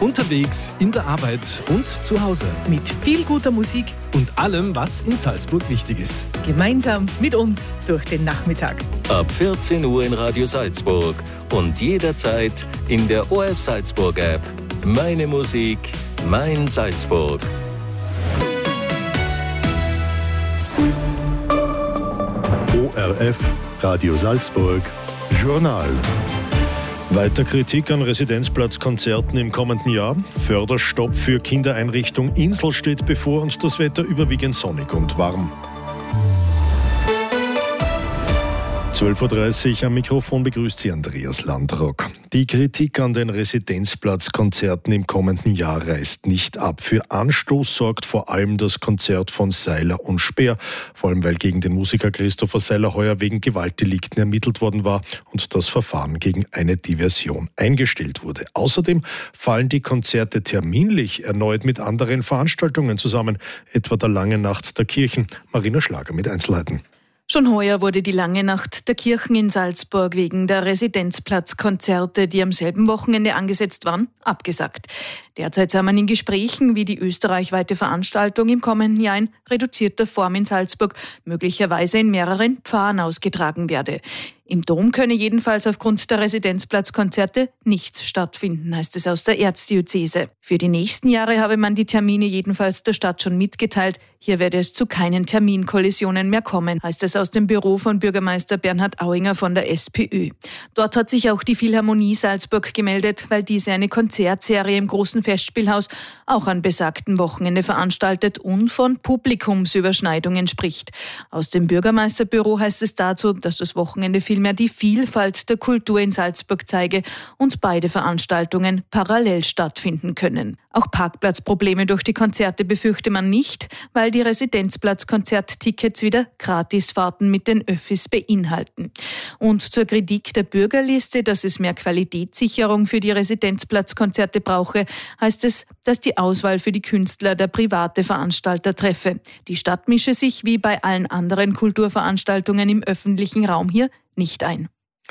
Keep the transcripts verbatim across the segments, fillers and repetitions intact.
Unterwegs, in der Arbeit und zu Hause. Mit viel guter Musik Und allem, was in Salzburg wichtig ist. gemeinsam mit uns durch den Nachmittag. Ab vierzehn Uhr in Radio Salzburg und jederzeit in der O R F Salzburg App. Meine Musik, mein Salzburg. O R F Radio Salzburg Journal. Weiter Kritik an Residenzplatzkonzerten im kommenden Jahr. Förderstopp für Kindereinrichtung Insel steht bevor und das Wetter überwiegend sonnig und warm. zwölf Uhr dreißig am Mikrofon begrüßt Sie Andreas Landrock. Die Kritik an den Residenzplatzkonzerten im kommenden Jahr reißt nicht ab. Für Anstoß sorgt vor allem das Konzert von Seiler und Speer. Vor allem, weil gegen den Musiker Christopher Seiler heuer wegen Gewaltdelikten ermittelt worden war und das Verfahren gegen eine Diversion eingestellt wurde. Außerdem fallen die Konzerte terminlich erneut mit anderen Veranstaltungen zusammen, etwa der Lange Nacht der Kirchen. Marina Schlager mit Einzelheiten. Schon heuer wurde die Lange Nacht der Kirchen in Salzburg wegen der Residenzplatzkonzerte, die am selben Wochenende angesetzt waren, abgesagt. Derzeit sei man in Gesprächen, wie die österreichweite Veranstaltung im kommenden Jahr in reduzierter Form in Salzburg möglicherweise in mehreren Pfarren ausgetragen werde. Im Dom könne jedenfalls aufgrund der Residenzplatzkonzerte nichts stattfinden, heißt es aus der Erzdiözese. Für die nächsten Jahre habe man die Termine jedenfalls der Stadt schon mitgeteilt. Hier werde es zu keinen Terminkollisionen mehr kommen, heißt es aus dem Büro von Bürgermeister Bernhard Auinger von der SPÖ. Dort hat sich auch die Philharmonie Salzburg gemeldet, weil diese eine Konzertserie im großen Festspielhaus auch an besagtem Wochenende veranstaltet und von Publikumsüberschneidungen spricht. Aus dem Bürgermeisterbüro heißt es dazu, dass das Wochenende vielmehr die Vielfalt der Kultur in Salzburg zeige und beide Veranstaltungen parallel stattfinden können. Auch Parkplatzprobleme durch die Konzerte befürchte man nicht, weil die Residenzplatzkonzerttickets wieder Gratisfahrten mit den Öffis beinhalten. Und zur Kritik der Bürgerliste, dass es mehr Qualitätssicherung für die Residenzplatzkonzerte brauche, heißt es, dass die Auswahl für die Künstler der private Veranstalter treffe. Die Stadt mische sich wie bei allen anderen Kulturveranstaltungen im öffentlichen Raum hier nicht ein.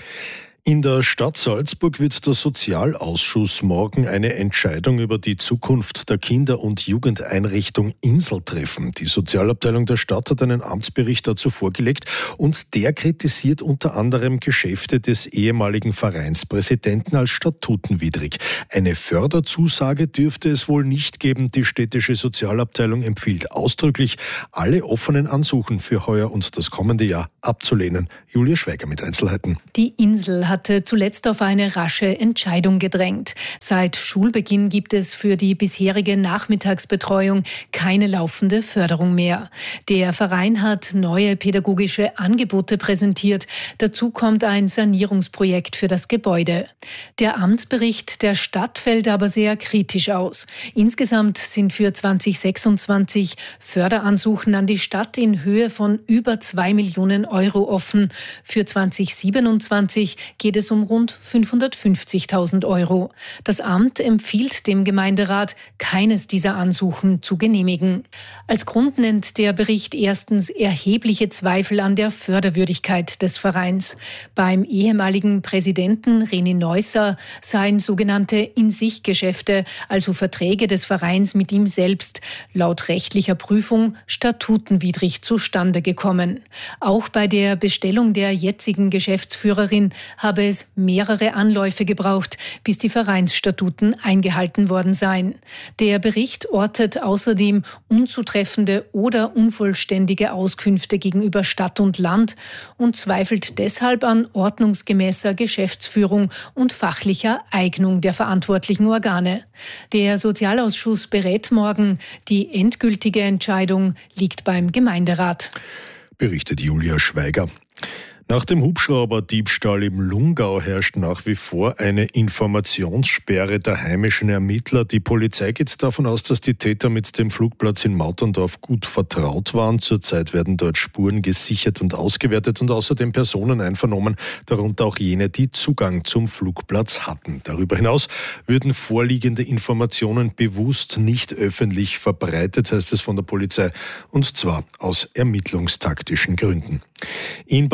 In der Stadt Salzburg wird der Sozialausschuss morgen eine Entscheidung über die Zukunft der Kinder- und Jugendeinrichtung Insel treffen. Die Sozialabteilung der Stadt hat einen Amtsbericht dazu vorgelegt und der kritisiert unter anderem Geschäfte des ehemaligen Vereinspräsidenten als statutenwidrig. Eine Förderzusage dürfte es wohl nicht geben. Die städtische Sozialabteilung empfiehlt ausdrücklich, alle offenen Ansuchen für heuer und das kommende Jahr abzulehnen. Julia Schweiger mit Einzelheiten. Die Insel hatte zuletzt auf eine rasche Entscheidung gedrängt. Seit Schulbeginn gibt es für die bisherige Nachmittagsbetreuung keine laufende Förderung mehr. Der Verein hat neue pädagogische Angebote präsentiert. Dazu kommt ein Sanierungsprojekt für das Gebäude. Der Amtsbericht der Stadt fällt aber sehr kritisch aus. Insgesamt sind für zwanzig sechsundzwanzig Förderansuchen an die Stadt in Höhe von über zwei Millionen Euro offen. Für zwanzig siebenundzwanzig geht es um rund fünfhundertfünfzigtausend Euro. Das Amt empfiehlt dem Gemeinderat, keines dieser Ansuchen zu genehmigen. Als Grund nennt der Bericht erstens erhebliche Zweifel an der Förderwürdigkeit des Vereins. Beim ehemaligen Präsidenten René Neusser seien sogenannte In-sich-Geschäfte, also Verträge des Vereins mit ihm selbst, laut rechtlicher Prüfung statutenwidrig zustande gekommen. Auch bei der Bestellung der jetzigen Geschäftsführerin habe es mehrere Anläufe gebraucht, bis die Vereinsstatuten eingehalten worden seien. Der Bericht ortet außerdem unzutreffende oder unvollständige Auskünfte gegenüber Stadt und Land und zweifelt deshalb an ordnungsgemäßer Geschäftsführung und fachlicher Eignung der verantwortlichen Organe. Der Sozialausschuss berät morgen. Die endgültige Entscheidung liegt beim Gemeinderat. Berichtet Julia Schweiger. Nach dem Hubschrauberdiebstahl im Lungau herrscht nach wie vor eine Informationssperre der heimischen Ermittler. Die Polizei geht davon aus, dass die Täter mit dem Flugplatz in Mauterndorf gut vertraut waren. Zurzeit werden dort Spuren gesichert und ausgewertet und außerdem Personen einvernommen, darunter auch jene, die Zugang zum Flugplatz hatten. Darüber hinaus würden vorliegende Informationen bewusst nicht öffentlich verbreitet, heißt es von der Polizei, und zwar aus ermittlungstaktischen Gründen. In Bad Hofgaster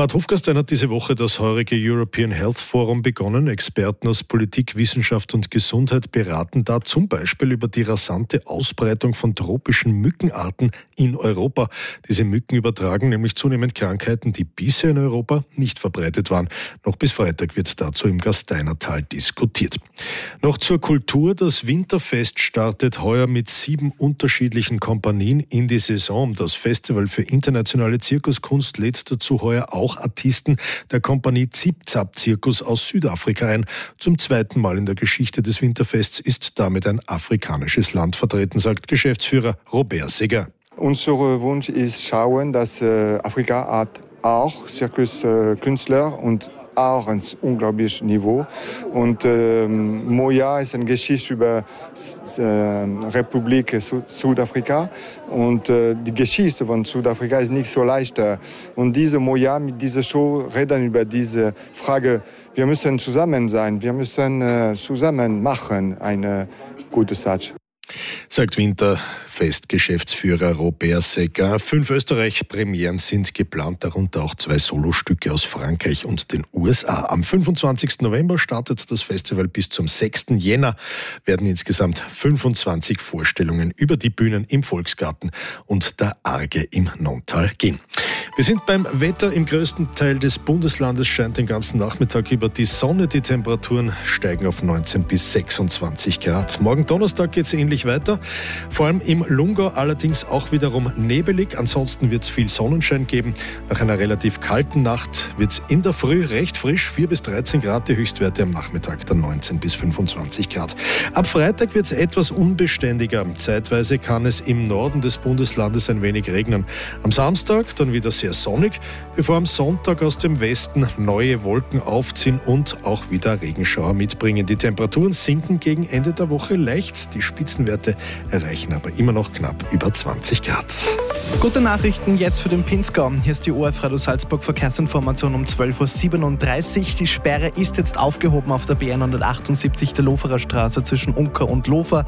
Gastein hat diese Woche das heurige European Health Forum begonnen. Experten aus Politik, Wissenschaft und Gesundheit beraten da zum Beispiel über die rasante Ausbreitung von tropischen Mückenarten in Europa. Diese Mücken übertragen nämlich zunehmend Krankheiten, die bisher in Europa nicht verbreitet waren. Noch bis Freitag wird dazu im Gasteinertal diskutiert. Noch zur Kultur. Das Winterfest startet heuer mit sieben unterschiedlichen Kompanien in die Saison. Das Festival für internationale Zirkuskunst lädt dazu heuer auch Artisten der Kompanie Zip-Zap-Zirkus aus Südafrika ein. Zum zweiten Mal in der Geschichte des Winterfests ist damit ein afrikanisches Land vertreten, sagt Geschäftsführer Robert Seger. Unser Wunsch ist schauen, dass äh, Afrika hat auch Zirkuskünstler äh, und auch ein unglaubliches Niveau. Und äh, Moja ist eine Geschichte über die äh, Republik Südafrika. Und äh, die Geschichte von Südafrika ist nicht so leicht. Und diese Moja mit dieser Show reden über diese Frage, wir müssen zusammen sein, wir müssen äh, zusammen machen, eine gute Sache. Sagt Winterfest-Geschäftsführer Robert Seger. Fünf Österreich-Premieren sind geplant, darunter auch zwei Solostücke aus Frankreich und den U S A. Am fünfundzwanzigsten November startet das Festival. Bis zum sechsten Jänner werden insgesamt fünfundzwanzig Vorstellungen über die Bühnen im Volksgarten und der Arge im Nonntal gehen. Wir sind beim Wetter. Im größten Teil des Bundeslandes scheint den ganzen Nachmittag über die Sonne. Die Temperaturen steigen auf neunzehn bis sechsundzwanzig Grad. Morgen Donnerstag geht es ähnlich weiter. Vor allem im Lungau allerdings auch wiederum nebelig. Ansonsten wird es viel Sonnenschein geben. Nach einer relativ kalten Nacht wird es in der Früh recht frisch. vier bis dreizehn Grad, die Höchstwerte am Nachmittag dann neunzehn bis fünfundzwanzig Grad. Ab Freitag wird es etwas unbeständiger. Zeitweise kann es im Norden des Bundeslandes ein wenig regnen. Am Samstag dann wieder sehr sonnig, bevor am Sonntag aus dem Westen neue Wolken aufziehen und auch wieder Regenschauer mitbringen. Die Temperaturen sinken gegen Ende der Woche leicht. Die Spitzenwerte erreichen aber immer noch knapp über zwanzig Grad. Gute Nachrichten jetzt für den Pinzgau. Hier ist die O R F Radio Salzburg Verkehrsinformation um zwölf Uhr siebenunddreißig. Die Sperre ist jetzt aufgehoben auf der B hundertachtundsiebzig der Loferer Straße zwischen Unker und Lofer.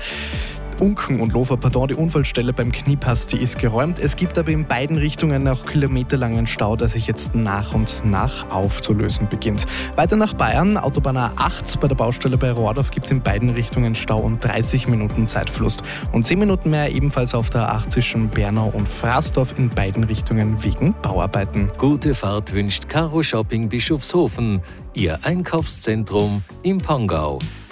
Unken und Lofer, pardon, die Unfallstelle beim Kniepass, die ist geräumt. Es gibt aber in beiden Richtungen auch kilometerlangen Stau, der sich jetzt nach und nach aufzulösen beginnt. Weiter nach Bayern, Autobahn A acht, bei der Baustelle bei Rohrdorf gibt es in beiden Richtungen Stau und dreißig Minuten Zeitverlust. Und zehn Minuten mehr ebenfalls auf der A acht zwischen Bernau und Fraßdorf in beiden Richtungen wegen Bauarbeiten. Gute Fahrt wünscht Caro Shopping Bischofshofen, Ihr Einkaufszentrum im Pongau.